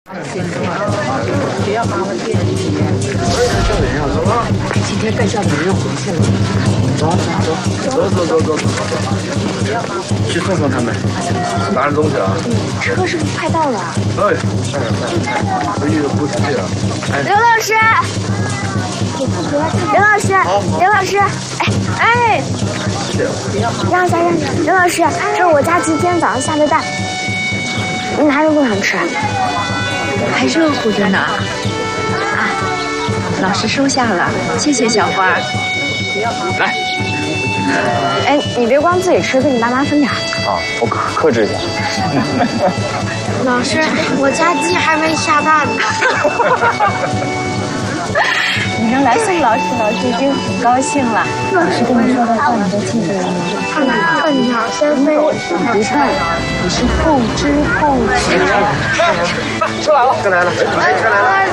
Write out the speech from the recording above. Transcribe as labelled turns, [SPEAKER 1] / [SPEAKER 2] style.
[SPEAKER 1] 今天该叫的人回去了，走，去送送他们，拿着东西啊。
[SPEAKER 2] 车是不是快到了？
[SPEAKER 1] 哎，回去不出去了。
[SPEAKER 2] 刘老师，刘老师，哎，让一下，刘老师，这是我家今天早上下的蛋，你哪有不想吃？
[SPEAKER 3] 还热乎着呢。啊，老师收下了，谢谢小花。
[SPEAKER 1] 来，
[SPEAKER 2] 哎，你别光自己吃，跟你爸妈分点。
[SPEAKER 1] 啊，我克制一下。
[SPEAKER 2] 老师，我家鸡还没下蛋呢。
[SPEAKER 3] 你能来送老师，老师已经很高兴了。老师跟你说的话你都记得了吗？
[SPEAKER 2] 笨鸟先飞，
[SPEAKER 3] 不是，你是后知后觉。
[SPEAKER 1] 车来了，车来了，